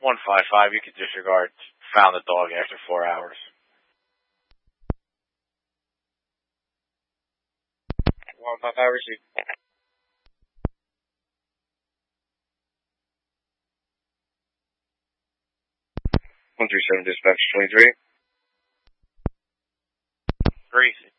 155, you can disregard. Found the dog after 4 hours. 155 received. 137 dispatch 23. 3.